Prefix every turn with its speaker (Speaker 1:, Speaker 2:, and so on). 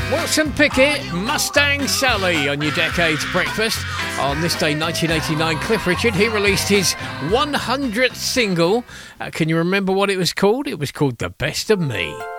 Speaker 1: Wilson Pickett, Mustang Sally on your Decades Breakfast. On this day, 1989, Cliff Richard, he released his 100th single. Can you remember what it was called? It was called The Best of Me.